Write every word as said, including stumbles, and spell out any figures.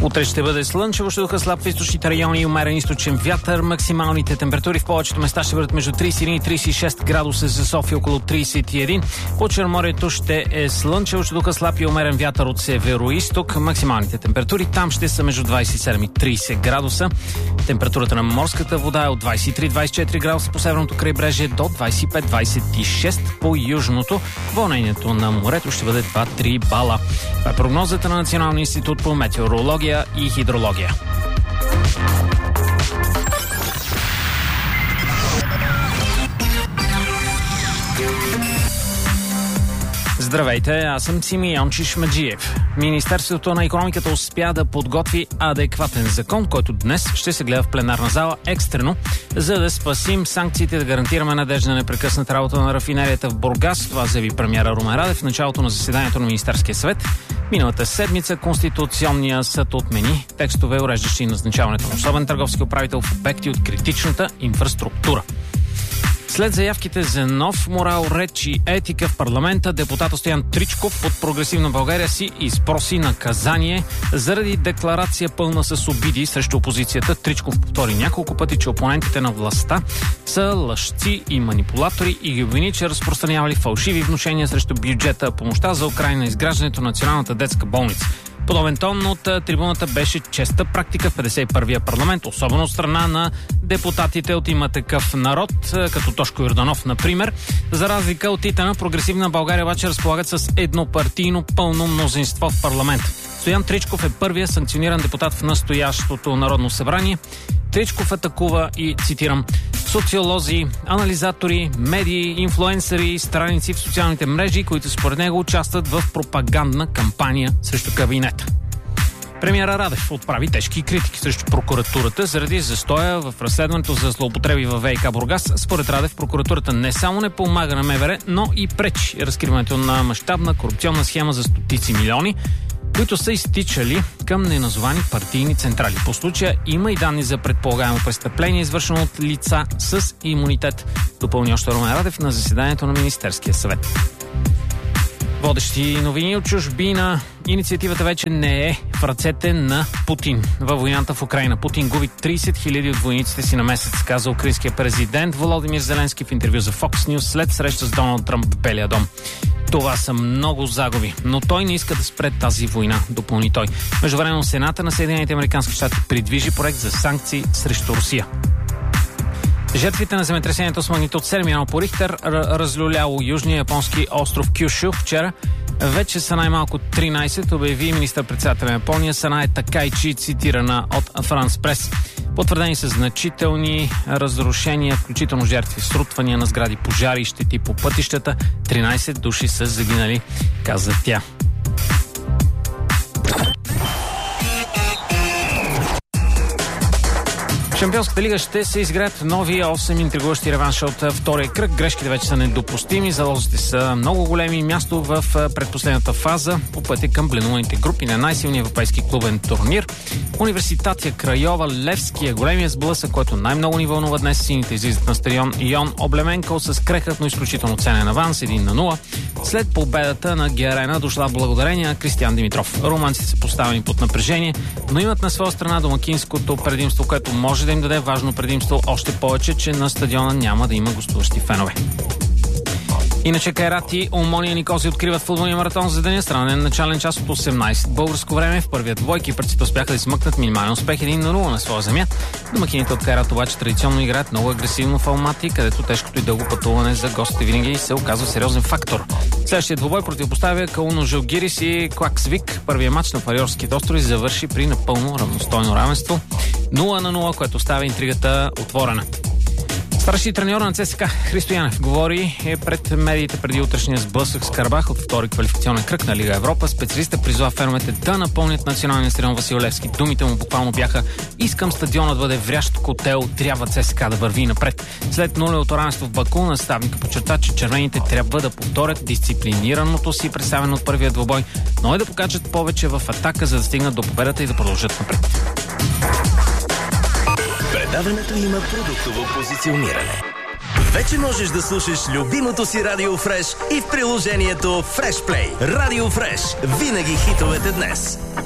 Утре ще бъде слънчево, ще духа слаб в източните райони и умерен източен вятър. Максималните температури в повечето места ще бъдат между трийсет и един и трийсет и шест градуса, за София около трийсет и един. По Черноморието ще е слънчево, ще духа слаб и умерен вятър от северо-исток. Максималните температури там ще са между двийсет и седем и трийсет градуса. Температурата на морската вода е от двийсет и три до двийсет и четири градуса по северното крайбрежие до двийсет и пет до двийсет и шест по южното. Вълнението на морето ще бъде два до три бала. Това е прогнозата на Националния институт по метеорология и хидрология. Здравейте, аз съм Симеон Чишмаджиев. Министерството на икономиката успя да подготви адекватен закон, който днес ще се гледа в пленарна зала екстрено, за да спасим санкциите, да гарантираме надежда непрекъсната работа на рафинерията в Бургас. Това заяви премиера Румен Радев в началото на заседанието на Министерския съвет. Миналата седмица Конституционния съд отмени текстове, уреждащи назначаването на особен търговски управител в обекти от критичната инфраструктура. След заявките за нов морал, реч и етика в парламента, депутатът Стоян Тричков от Прогресивна България си изпроси наказание заради декларация пълна с обиди срещу опозицията. Тричков повтори няколко пъти, че опонентите на властта са лъжци и манипулатори и ги обвини, че разпространявали фалшиви внушения срещу бюджета, помощта за Украйна, изграждането на Националната детска болница. Подобен тон от трибуната беше честа практика в петдесет и първия парламент, особено от страна на депутатите от Има такъв народ, като Тошко Йорданов, например. За разлика от ИТН, Прогресивна България обаче разполагат с еднопартийно пълно мнозинство в парламент. Стоян Тричков е първият санкциониран депутат в настоящото Народно събрание. Тричков атакува и, цитирам, социолози, анализатори, медии, инфлуенсъри, страници в социалните мрежи, които според него участват в пропагандна кампания срещу кабинета. Премиера Радев отправи тежки критики срещу прокуратурата заради застоя в разследването за злоупотреби във ВиК Бургас. Според Радев, прокуратурата не само не помага на МВР, но и пречи разкриването на мащабна корупционна схема за стотици милиони, които са изтичали към неназовани партийни централи. По случая има и данни за предполагаемо престъпление, извършено от лица с имунитет. Допълни още Румен Радев на заседанието на Министерския съвет. Водещи новини от чужбина. Инициативата вече не е в ръцете на Путин. Във войната в Украйна Путин губи трийсет хиляди от войниците си на месец, каза украинския президент Володимир Зеленски в интервю за Fox News след среща с Доналд Тръмп в Белия дом. Това са много загуби, но той не иска да спре тази война, допълни той. Междувременно Сената на Съединените американски щати придвижи проект за санкции срещу Русия. Жертвите на земетресението с магнитуд седем по Рихтер, разлюляло южния японски остров Кюшу вчера, вече са най-малко тринайсет, обяви министър-председателя на Япония Санае Такайчи, цитирана от Франс Прес. Потвърдени са значителни разрушения, включително жертви, срутвания на сгради, пожари и щети по пътищата. тринайсет души са загинали, каза тя. В Шампионската лига ще се изиграят нови осем интригуващи реванша от втория кръг. Грешките вече са недопустими, залозите са много големи. Място в предпоследната фаза по пътя към пленуваните групи на най-силния европейски клубен турнир. Университатия Крайова, Левския, големия сблъсък, който най-много ни вълнува днес. Сините излизат на стадион Йон Облеменко с крехът, но изключително ценен аванс един на нула. След победата на Герена дошла благодарение на Кристиан Димитров. Румънците са поставени под напрежение, но имат на своя страна домакинското предимство, което може да им даде важно предимство, още повече, че на стадиона няма да има гостуващи фенове. Иначе Кайрат и Омония Никози откриват футболния маратон за деня. Странен начален час от осемнайсет българско време. В първият двой кипърците успяха да смъкнат минимален успех един на нула на своя земя. Домакините от Кайрат обаче традиционно играят много агресивно в Алмати, където тежкото и дълго пътуване за гостите винаги се оказва сериозен фактор. Следващия двубой противопоставя Кауно Жилгирис и Клаксвик. Първият матч на Фариорските острови завърши при напълно равностойно равенство нула на нула, което оставя интригата отворена. Старши треньор на ЦСКА Христо Янев говори е пред медиите преди утрешния сблъсък с Карабах от втори квалификационен кръг на Лига Европа. Специалистът призова феновете да напълнят националния стадион Васил Левски. Думите му буквално бяха: искам стадионът да бъде врящ котел, трябва ЦСКА да върви напред. След нулевото равенство в Баку, наставника подчерта, че червените трябва да повторят дисциплинираното си представено от първия двубой, но и да покачат повече в атака, за да стигнат до победата и да продължат напред. Предаването има продуктово позициониране. Вече можеш да слушаш любимото си Радио Фреш и в приложението Фреш Плей. Радио Фреш. Винаги хитовете днес.